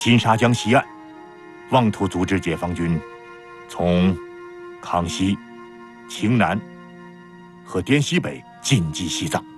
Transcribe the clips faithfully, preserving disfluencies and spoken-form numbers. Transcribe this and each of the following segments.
金沙江西岸，妄图阻止解放军从康西、秦南和滇西北进击西藏。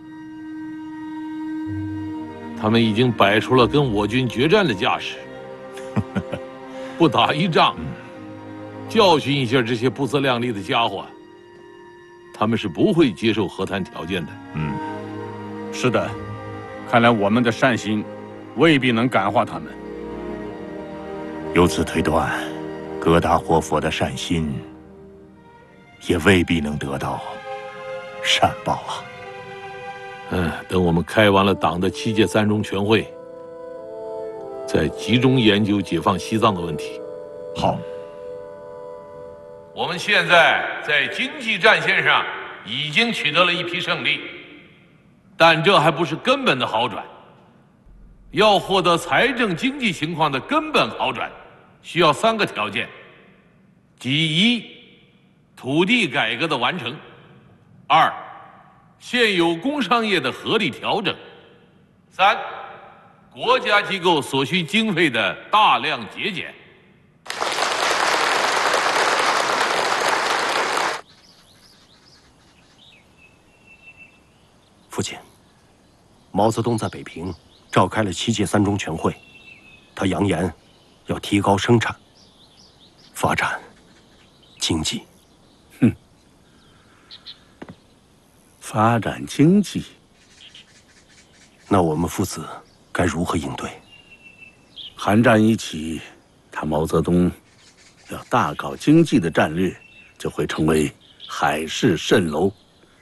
他们已经摆出了跟我军决战的架势，不打一仗，教训一下这些不自量力的家伙，他们是不会接受和谈条件的。 嗯，是的，看来我们的善心未必能感化他们。 由此推断，格达活佛的善心也未必能得到善报啊。 嗯，等我们开完了党的七届三中全会，再集中研究解放西藏的问题。 好。 我们现在在经济战线上已经取得了一批胜利，但这还不是根本的好转。要获得财政经济情况的根本好转，需要三个条件：即一，土地改革的完成；二，现有工商业的合理调整；三，国家机构所需经费的大量节俭。 父亲，毛泽东在北平召开了七届三中全会，他扬言要提高生产，发展经济。 哼，发展经济， 那我们父子该如何应对？ 韩战一起，他毛泽东要大搞经济的战略就会成为海市蜃楼。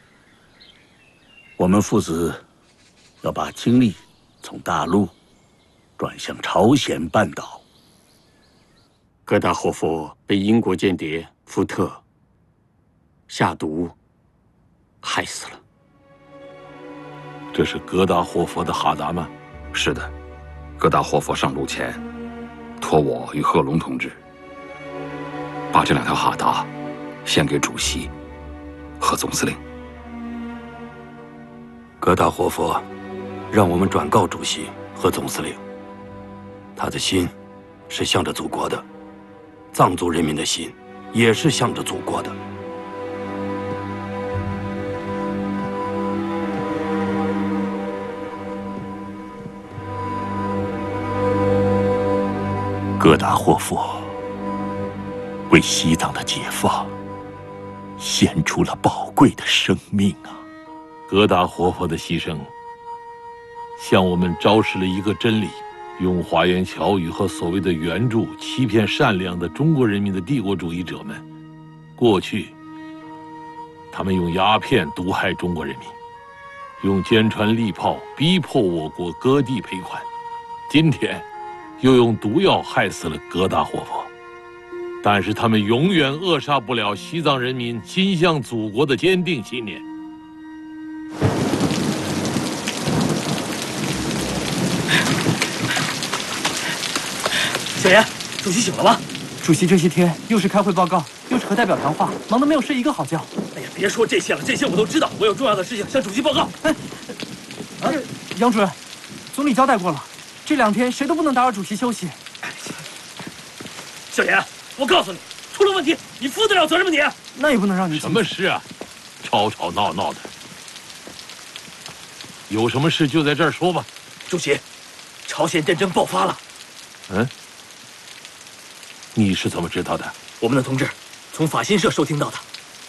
我们父子要把精力从大陆转向朝鲜半岛。 格达霍夫被英国间谍福特下毒害死了。 这是格达霍夫的哈达吗？ 是的，格达霍夫上路前，托我与贺龙同志把这两条哈达献给主席和总司令。 格达霍夫让我们转告主席和总司令，他的心是向着祖国的，藏族人民的心也是向着祖国的。 格达霍夫为西藏的解放献出了宝贵的生命啊！ 格达活佛的牺牲，向我们昭示了一个真理：用花言巧语和所谓的援助欺骗善良的中国人民的帝国主义者们，过去他们用鸦片毒害中国人民，用坚船利炮逼迫我国割地赔款，今天又用毒药害死了格达活佛。但是他们永远扼杀不了西藏人民心向祖国的坚定信念。 小严，主席醒了吗？ 主席这些天又是开会报告，又是和代表谈话，忙得没有睡一个好觉。 哎呀，别说这些了，这些我都知道。我有重要的事情向主席报告。哎， 啊，杨主任，总理交代过了，这两天谁都不能打扰主席休息。 小严，我告诉你，出了问题，你负得了责任吗？你那也不能让你。 什么事啊？吵吵闹闹的。有什么事就在这儿说吧。 主席，朝鲜战争爆发了。 嗯。你是怎么知道的？ 我们的同志从法新社收听到的。